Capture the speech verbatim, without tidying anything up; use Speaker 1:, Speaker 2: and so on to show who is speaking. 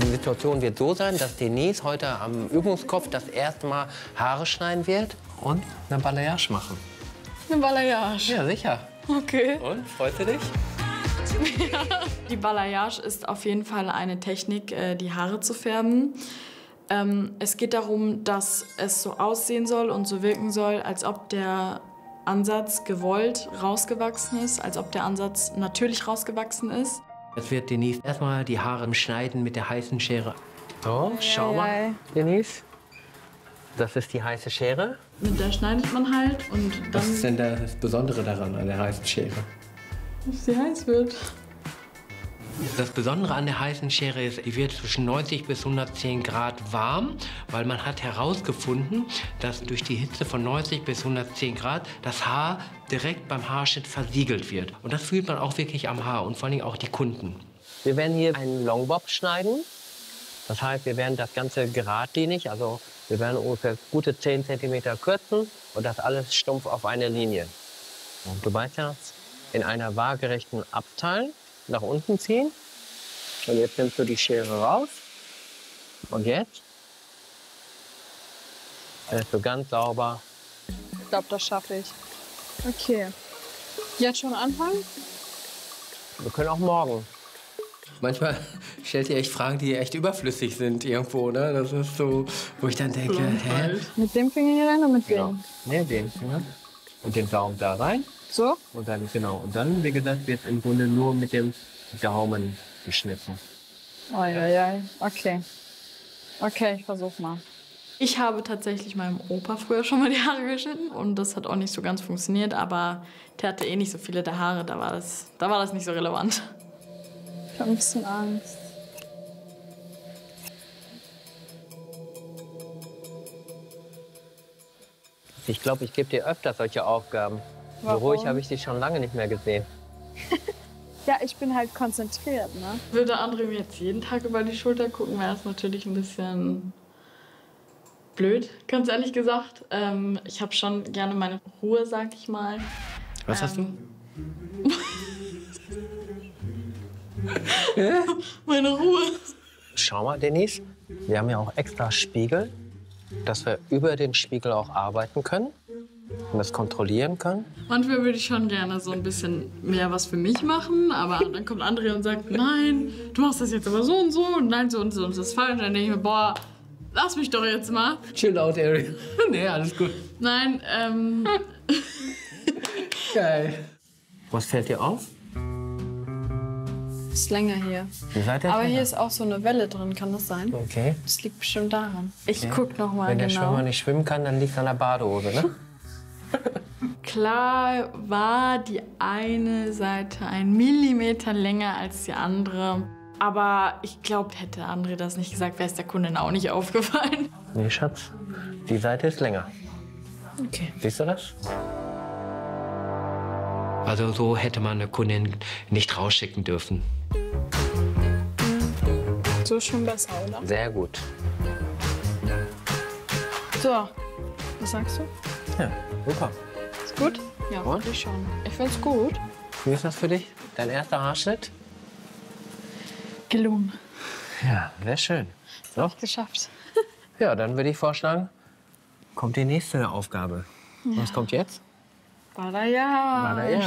Speaker 1: Die Situation wird so sein, dass Denise heute am Übungskopf das erste Mal Haare schneiden wird und eine Balayage machen.
Speaker 2: Eine Balayage?
Speaker 1: Ja, sicher.
Speaker 2: Okay.
Speaker 1: Und, freust du dich?
Speaker 2: Ja. Die Balayage ist auf jeden Fall eine Technik, die Haare zu färben. Es geht darum, dass es so aussehen soll und so wirken soll, als ob der Ansatz gewollt rausgewachsen ist, als ob der Ansatz natürlich rausgewachsen ist.
Speaker 1: Jetzt wird Denise erstmal die Haare schneiden mit der heißen Schere. So, schau mal,
Speaker 2: Ei, ei.
Speaker 1: Denise. Das ist die heiße Schere.
Speaker 2: Mit der schneidet man halt und dann...
Speaker 1: Was ist denn das Besondere daran, an der heißen Schere?
Speaker 2: Dass sie heiß wird.
Speaker 1: Das Besondere an der heißen Schere ist, die wird zwischen neunzig bis hundertzehn Grad warm, weil man hat herausgefunden, dass durch die Hitze von neunzig bis hundertzehn Grad das Haar direkt beim Haarschnitt versiegelt wird. Und das fühlt man auch wirklich am Haar und vor allem auch die Kunden. Wir werden hier einen Longbob schneiden. Das heißt, wir werden das Ganze geradlinig, also wir werden ungefähr gute zehn Zentimeter kürzen und das alles stumpf auf eine Linie. Und du weißt ja, in einer waagerechten Abteil nach unten ziehen. Und jetzt nimmst du die Schere raus. Und jetzt? Dann ist so ganz sauber.
Speaker 3: Ich glaube, das schaffe ich. Okay. Jetzt schon anfangen?
Speaker 1: Wir können auch morgen. Manchmal stellt ihr echt Fragen, die echt überflüssig sind irgendwo, ne? Das ist so, wo ich dann denke, hä?
Speaker 3: Mit dem Finger hier rein oder mit
Speaker 1: Genau.
Speaker 3: dem?
Speaker 1: Ne, den Finger. Und den Daumen da rein.
Speaker 3: So?
Speaker 1: Und dann, genau. Und dann, wie gesagt, wird im Grunde nur mit dem Daumen geschnitten.
Speaker 3: Uiuiui. Okay. Okay, ich versuch mal.
Speaker 2: Ich habe tatsächlich meinem Opa früher schon mal die Haare geschnitten und das hat auch nicht so ganz funktioniert, aber der hatte eh nicht so viele der Haare, da war das, da war das nicht so relevant.
Speaker 3: Ich habe ein bisschen Angst.
Speaker 1: Ich glaube, ich gebe dir öfter solche Aufgaben.
Speaker 3: Warum?
Speaker 1: So ruhig habe ich dich schon lange nicht mehr gesehen.
Speaker 3: Ja, ich bin halt konzentriert, ne?
Speaker 2: Würde André mir jetzt jeden Tag über die Schulter gucken, wäre es natürlich ein bisschen blöd, ganz ehrlich gesagt. Ähm, ich habe schon gerne meine Ruhe, sag ich mal.
Speaker 1: Was hast
Speaker 2: ähm, du? Meine Ruhe.
Speaker 1: Schau mal, Denise, wir haben ja auch extra Spiegel, dass wir über den Spiegel auch arbeiten können und das kontrollieren können.
Speaker 2: Manchmal würde ich schon gerne so ein bisschen mehr was für mich machen, aber dann kommt André und sagt, nein, du machst das jetzt aber so und so und nein, so und so und das ist falsch. Und dann denke ich mir, boah, lass mich doch jetzt mal.
Speaker 1: Chill out, Ariel. Nee, alles gut.
Speaker 2: Nein, ähm...
Speaker 1: Geil. Was fällt dir auf?
Speaker 3: Ist länger hier.
Speaker 1: Wie seid ihr
Speaker 3: Aber
Speaker 1: länger?
Speaker 3: hier ist auch so eine Welle drin, kann das sein?
Speaker 1: Okay.
Speaker 3: Das liegt bestimmt daran. Ich
Speaker 1: Okay.
Speaker 3: guck noch mal
Speaker 1: Wenn der
Speaker 3: genau.
Speaker 1: Schwimmer nicht schwimmen kann, dann liegt es an der Badehose, ne?
Speaker 2: Klar war die eine Seite ein Millimeter länger als die andere. Aber ich glaube, hätte André das nicht gesagt, wäre es der Kundin auch nicht aufgefallen.
Speaker 1: Nee, Schatz. Die Seite ist länger.
Speaker 3: Okay.
Speaker 1: Siehst du das? Also so hätte man eine Kundin nicht rausschicken dürfen.
Speaker 3: So ist schon besser, oder?
Speaker 1: Sehr gut.
Speaker 3: So. Was sagst du?
Speaker 1: Ja, super.
Speaker 3: Ist gut? Ja,
Speaker 1: Und?
Speaker 3: finde ich schon. Ich find's gut.
Speaker 1: Wie ist das für dich? Dein erster Haarschnitt?
Speaker 3: Gelungen.
Speaker 1: Ja, sehr schön. So.
Speaker 3: Geschafft.
Speaker 1: Ja, dann würde ich vorschlagen, kommt die nächste Aufgabe.
Speaker 3: Ja.
Speaker 1: Was kommt jetzt?
Speaker 3: Balayage.
Speaker 1: Balayage.